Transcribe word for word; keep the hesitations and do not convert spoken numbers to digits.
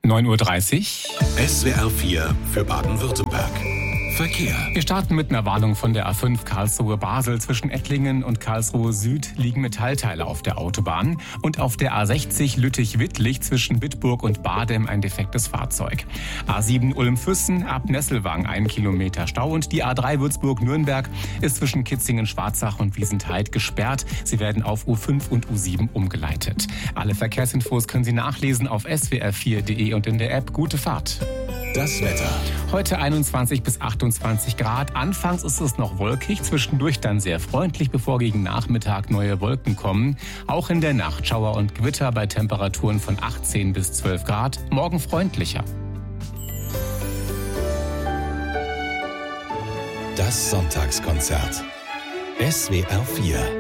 neun Uhr dreißig. S W R vier für Baden-Württemberg. Verkehr. Wir starten mit einer Warnung von der A fünf Karlsruhe-Basel. Zwischen Ettlingen und Karlsruhe Süd liegen Metallteile auf der Autobahn. Und auf der A sechzig Lüttich-Wittlich zwischen Bitburg und Badem ein defektes Fahrzeug. A sieben Ulm-Füssen ab Nesselwang ein Kilometer Stau. Und die A drei Würzburg-Nürnberg ist zwischen Kitzingen-Schwarzach und Wiesentheid gesperrt. Sie werden auf U fünf und U sieben umgeleitet. Alle Verkehrsinfos können Sie nachlesen auf s w r vier punkt d e und in der App. Gute Fahrt. Das Wetter. Heute einundzwanzig bis achtundzwanzig Grad. Anfangs ist es noch wolkig, zwischendurch dann sehr freundlich, bevor gegen Nachmittag neue Wolken kommen. Auch in der Nacht Schauer und Gewitter bei Temperaturen von achtzehn bis zwölf Grad. Morgen freundlicher. Das Sonntagskonzert. S W R vier.